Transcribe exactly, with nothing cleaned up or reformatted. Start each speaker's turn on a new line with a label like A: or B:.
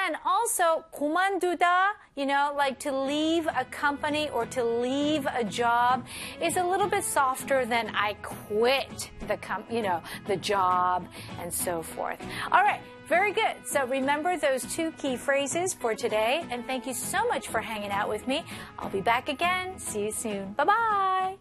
A: And also, 고만두다, you know, like to leave a company or to leave a job, is a little bit softer than I quit the com you know, the job and so forth. All right, very good. So remember those two key phrases for today, and thank you so much for hanging out with me. I'll be back again. See you soon. Bye-bye.